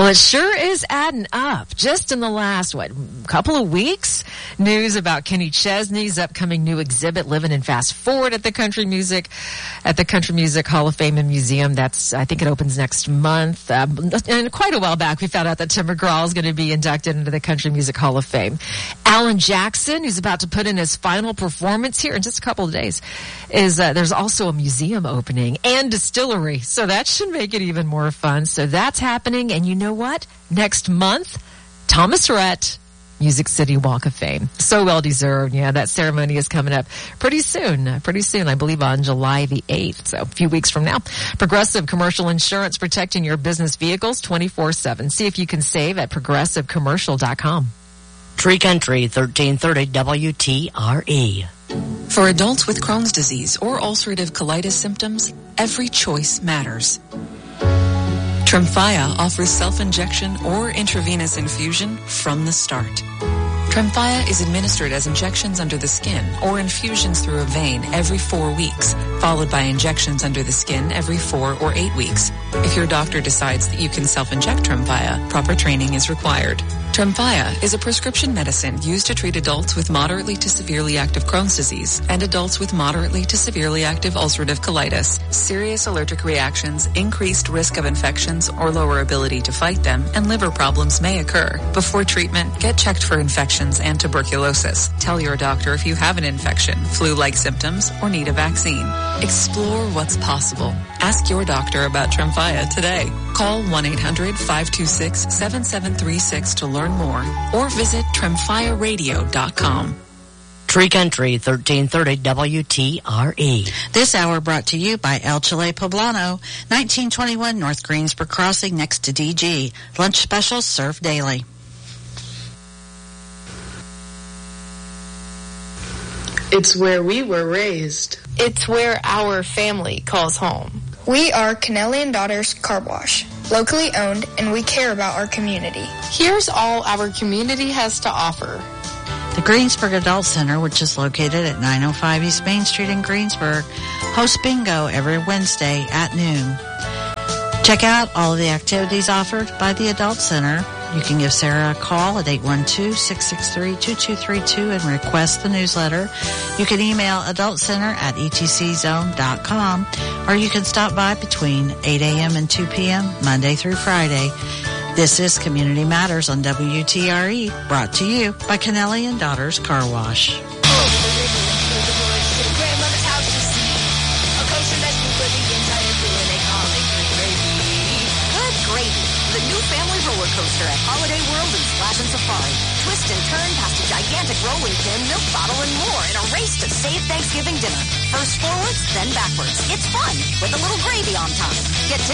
It sure is adding up. Just in the last, couple of weeks, news about Kenny Chesney's upcoming new exhibit, Living in Fast Forward at the Country Music Hall of Fame and Museum. I think it opens next month. And quite a while back, we found out that Tim McGraw is going to be inducted into the Country Music Hall of Fame. Alan Jackson, who's about to put in his final performance here in just a couple of days, there's also a museum opening and distillery. So that should make it even more fun. So that's happening. And you know what? Next month, Thomas Rhett, Music City Walk of Fame. So well deserved. Yeah, that ceremony is coming up pretty soon, I believe on July the 8th. So a few weeks from now. Progressive Commercial Insurance, protecting your business vehicles 24/7. See if you can save at progressivecommercial.com. Tree Country, 1330 WTRE. For adults with Crohn's disease or ulcerative colitis symptoms, every choice matters. Tremfya offers self-injection or intravenous infusion from the start. Tremfya is administered as injections under the skin or infusions through a vein every 4 weeks, followed by injections under the skin every 4 or 8 weeks. If your doctor decides that you can self-inject Tremfya, proper training is required. Tremfya is a prescription medicine used to treat adults with moderately to severely active Crohn's disease and adults with moderately to severely active ulcerative colitis. Serious allergic reactions, increased risk of infections or lower ability to fight them, and liver problems may occur. Before treatment, get checked for infections and tuberculosis. Tell your doctor if you have an infection, flu-like symptoms, or need a vaccine. Explore what's possible. Ask your doctor about Tremfya today. Call 1-800-526-7736 to learn more or visit tremfyaradio.com. Tree Country, 1330 WTRE. This hour brought to you by El Chile Poblano, 1921 North Greensboro Crossing next to DG. Lunch specials served daily. It's where we were raised. It's where our family calls home. We are Kennelly and Daughters Car Wash, locally owned, and we care about our community. Here's all our community has to offer. The Greensburg Adult Center, which is located at 905 East Main Street in Greensburg, hosts bingo every Wednesday at noon. Check out all of the activities offered by the Adult Center. You can give Sarah a call at 812-663-2232 and request the newsletter. You can email adultcenter@etczone.com, or you can stop by between 8 a.m. and 2 p.m. Monday through Friday. This is Community Matters on WTRE, brought to you by Kennelly and Daughters Car Wash. Coaster at Holiday World and Splash and Safari. Twist and turn past a gigantic rolling pin, milk bottle, and more in a race to save Thanksgiving dinner. First forwards, then backwards. It's fun with a little gravy on top. Get